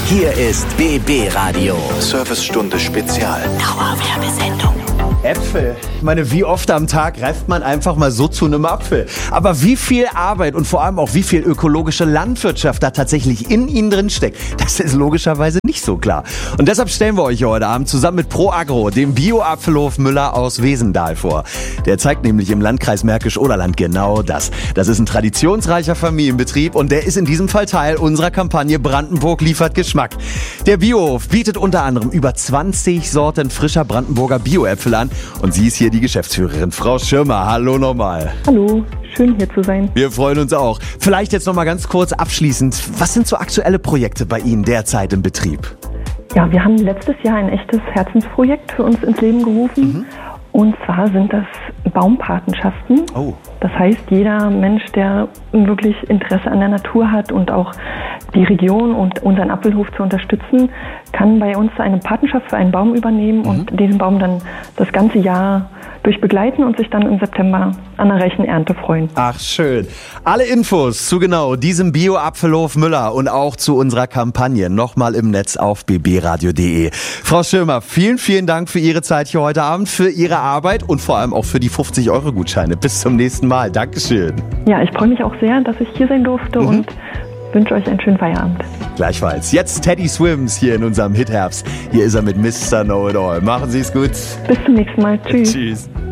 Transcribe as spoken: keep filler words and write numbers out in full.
Hier ist B B Radio. Servicestunde Spezial. Dauerwerbesendung. Äpfel. Ich meine, wie oft am Tag greift man einfach mal so zu einem Apfel? Aber wie viel Arbeit und vor allem auch wie viel ökologische Landwirtschaft da tatsächlich in ihnen drin steckt, das ist logischerweise nicht so klar. Und deshalb stellen wir euch heute Abend zusammen mit ProAgro, dem Bio-Apfelhof Müller aus Wesendal vor. Der zeigt nämlich im Landkreis Märkisch-Oderland genau das. Das ist ein traditionsreicher Familienbetrieb und der ist in diesem Fall Teil unserer Kampagne Brandenburg liefert Geschmack. Der Biohof bietet unter anderem über zwanzig Sorten frischer Brandenburger Bio-Äpfel an. Und sie ist hier die Geschäftsführerin, Frau Schirmer. Hallo nochmal. Hallo, schön hier zu sein. Wir freuen uns auch. Vielleicht jetzt nochmal ganz kurz abschließend. Was sind so aktuelle Projekte bei Ihnen derzeit im Betrieb? Ja, wir haben letztes Jahr ein echtes Herzensprojekt für uns ins Leben gerufen. Mhm. Und zwar sind das Baumpatenschaften. Oh. Das heißt, jeder Mensch, der wirklich Interesse an der Natur hat und auch die Region und unseren Apfelhof zu unterstützen, kann bei uns eine Patenschaft für einen Baum übernehmen mhm. und diesen Baum dann das ganze Jahr durch begleiten und sich dann im September an der reichen Ernte freuen. Ach, schön. Alle Infos zu genau diesem Bio-Apfelhof Müller und auch zu unserer Kampagne nochmal im Netz auf b b radio punkt d e. Frau Schirmer, vielen, vielen Dank für Ihre Zeit hier heute Abend, für Ihre Arbeit und vor allem auch für die fünfzig Euro Gutscheine. Bis zum nächsten Mal. Dankeschön. Ja, ich freue mich auch sehr, dass ich hier sein durfte mhm. und wünsche euch einen schönen Feierabend. Gleichfalls. Jetzt Teddy Swims hier in unserem Hitherbst. Hier ist er mit Mister Know-It-All. Machen Sie es gut. Bis zum nächsten Mal. Tschüss. Tschüss.